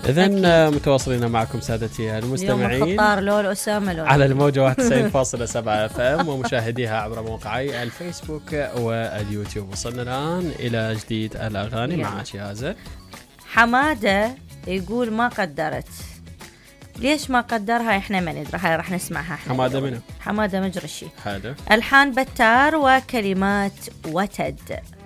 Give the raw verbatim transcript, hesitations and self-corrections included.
إذن متواصلين معكم سادتي المستمعين. يوم الخطار لول أسامة لول على الموجة واحد وتسعين فاصلة سبعة اف ام ومشاهديها عبر موقعي الفيسبوك واليوتيوب. وصلنا الآن إلى جديد الأغاني مع شيازة. حمادة يقول ما قدرت. ليش ما قدرها احنا ما ندري. هاي راح نسمعها. حمادة منو؟ حمادة مجرشي. هذا ألحان بتار وكلمات وتد.